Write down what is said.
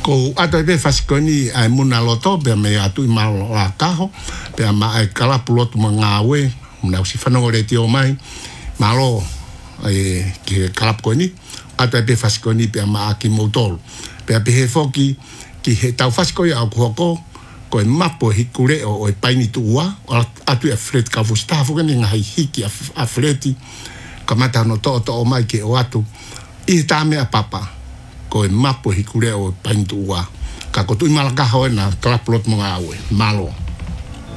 ko ata be fasikoni ai muna loto be me atu I malo la kaho be ma ai kala pulot mangawe na si fanore ti o mai malo ki kala koni ata be fasikoni be ma ki motol be he foki ki he tau fasikoi au ko ko mapo hikure o paini tua atu fret ka fusta fu ni ngai hiki a freti kamata no to o mai ke o atu I tame a papa ko mapo hikure o paini tua ka ko tu malaka ho na kala plot mo awe malo